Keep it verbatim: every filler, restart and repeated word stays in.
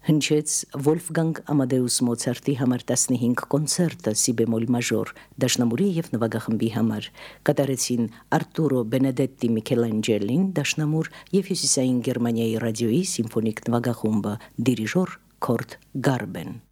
Հնչեց Վոլֆգանգ Ամադեուս Մոցարտի համար տասնհինգ կոնցերտը սի բեմոլ մաժոր դաշնամուրի եւ նվագախմբի համար կատարեցին Արտուրո Բենեդետտի Միքելանջելին դաշնամուր եւ Հյուսիսային Գերմանիայի ռադիոյի սիմֆոնիկ նվագախումբը դիրիժոր Քորտ Գարբեն